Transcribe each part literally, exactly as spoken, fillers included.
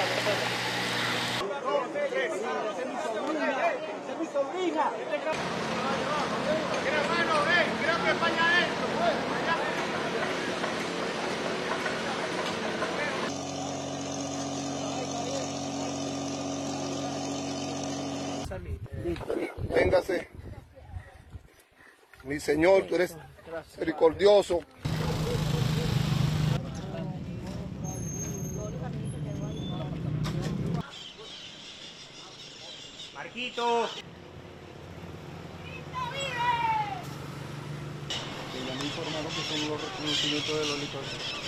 Véngase, mi Señor, tú eres misericordioso. Marquito. Ya me informaron que son los reconocimientos de los licores.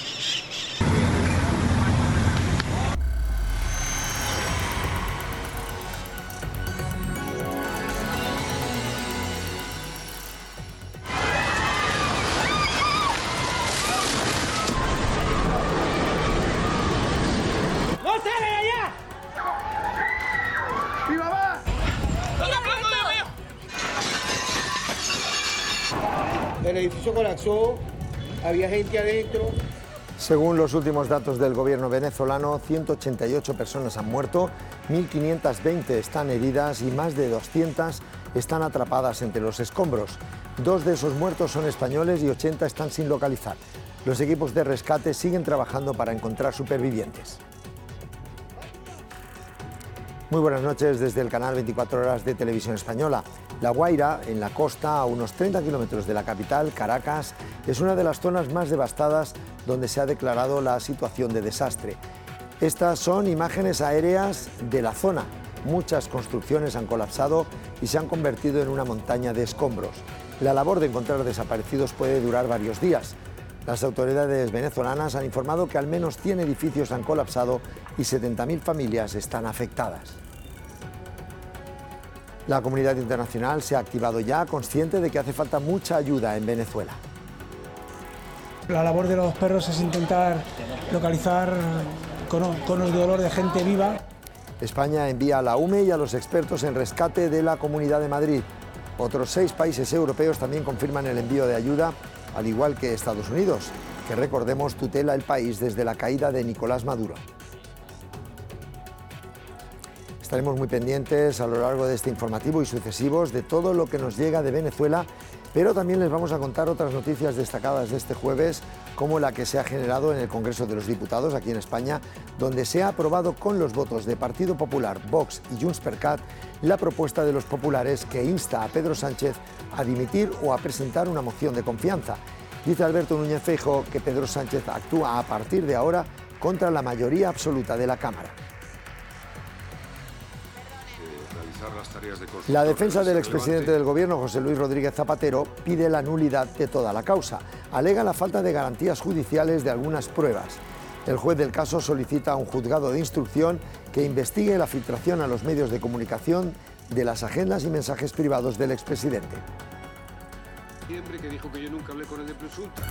El edificio colapsó, había gente adentro. Según los últimos datos del gobierno venezolano, ciento ochenta y ocho personas han muerto, mil quinientas veinte están heridas y más de doscientas están atrapadas entre los escombros. Dos de esos muertos son españoles y ochenta están sin localizar. Los equipos de rescate siguen trabajando para encontrar supervivientes. Muy buenas noches desde el canal veinticuatro horas de Televisión Española. La Guaira, en la costa, a unos treinta kilómetros de la capital, Caracas, es una de las zonas más devastadas donde se ha declarado la situación de desastre. Estas son imágenes aéreas de la zona. Muchas construcciones han colapsado y se han convertido en una montaña de escombros. La labor de encontrar desaparecidos puede durar varios días. Las autoridades venezolanas han informado que al menos cien edificios han colapsado y setenta mil familias están afectadas. La comunidad internacional se ha activado ya, consciente de que hace falta mucha ayuda en Venezuela. La labor de los perros es intentar localizar conos de dolor de gente viva. España envía a la U M E y a los expertos en rescate de la Comunidad de Madrid. Otros seis países europeos también confirman el envío de ayuda, al igual que Estados Unidos, que recordemos tutela el país desde la caída de Nicolás Maduro. Estaremos muy pendientes a lo largo de este informativo y sucesivos de todo lo que nos llega de Venezuela, pero también les vamos a contar otras noticias destacadas de este jueves, como la que se ha generado en el Congreso de los Diputados aquí en España, donde se ha aprobado con los votos de Partido Popular, Vox y Junts per Cat la propuesta de los populares que insta a Pedro Sánchez a dimitir o a presentar una moción de confianza. Dice Alberto Núñez Feijóo que Pedro Sánchez actúa a partir de ahora contra la mayoría absoluta de la Cámara. La defensa del expresidente del Gobierno, José Luis Rodríguez Zapatero, pide la nulidad de toda la causa. Alega la falta de garantías judiciales de algunas pruebas. El juez del caso solicita a un juzgado de instrucción que investigue la filtración a los medios de comunicación de las agendas y mensajes privados del expresidente. Siempre que dijo que yo nunca hablé con él de presunta.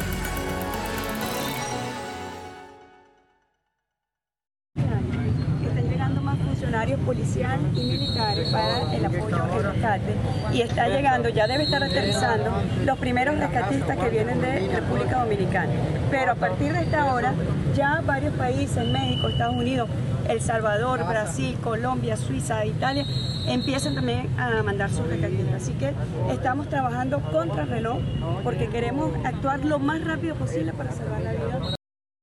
Están llegando más funcionarios policiales y militares para el apoyo al rescate y está llegando, ya debe estar aterrizando los primeros rescatistas que vienen de República Dominicana. Pero a partir de esta hora ya varios países, México, Estados Unidos, El Salvador, Brasil, Colombia, Suiza, Italia, empiezan también a mandar sus rescatistas. Así que estamos trabajando contra reloj porque queremos actuar lo más rápido posible para salvar la vida.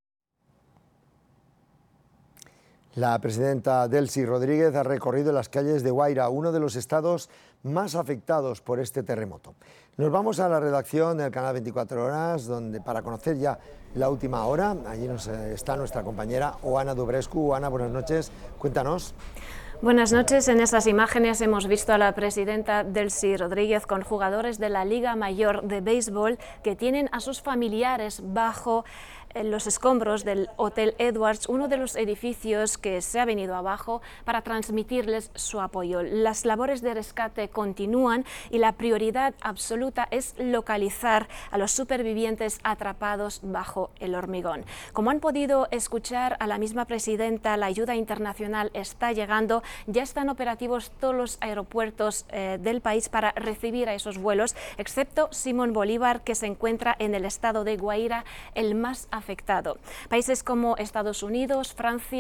La presidenta Delcy Rodríguez ha recorrido las calles de Guaira, uno de los estados más afectados por este terremoto. Nos vamos a la redacción del canal veinticuatro horas, donde para conocer ya la última hora, allí nos está nuestra compañera Oana Dubrescu. Oana, buenas noches, cuéntanos. Buenas noches. En estas imágenes hemos visto a la presidenta Delcy Rodríguez con jugadores de la Liga Mayor de Béisbol que tienen a sus familiares bajo en los escombros del Hotel Edwards, uno de los edificios que se ha venido abajo, para transmitirles su apoyo. Las labores de rescate continúan y la prioridad absoluta es localizar a los supervivientes atrapados bajo el hormigón. Como han podido escuchar a la misma presidenta, la ayuda internacional está llegando, ya están operativos todos los aeropuertos eh, del país para recibir a esos vuelos, excepto Simón Bolívar, que se encuentra en el estado de Guaira, el más afectado. Países como Estados Unidos, Francia,